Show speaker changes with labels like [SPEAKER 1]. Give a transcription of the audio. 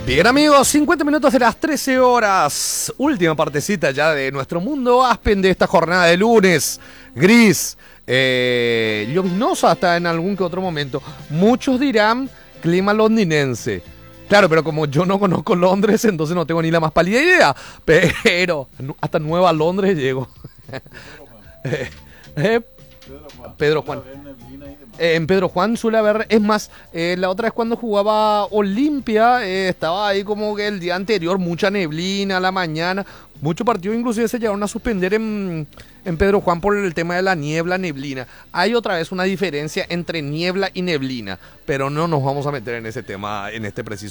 [SPEAKER 1] Bien amigos, 50 minutos de las 13 horas. Última partecita ya de nuestro mundo Aspen de esta jornada de lunes. Gris, lloviznosa hasta en algún que otro momento. Muchos dirán clima londinense. Claro, pero como yo no conozco Londres, entonces no tengo ni la más pálida idea. Pero hasta Nueva Londres llego. Pedro Juan. En Pedro Juan suele haber, es más, la otra vez cuando jugaba Olimpia, estaba ahí como que el día anterior, mucha neblina a la mañana, muchos partidos inclusive se llegaron a suspender en Pedro Juan por el tema de la neblina. Hay otra vez una diferencia entre niebla y neblina, pero no nos vamos a meter en ese tema en este preciso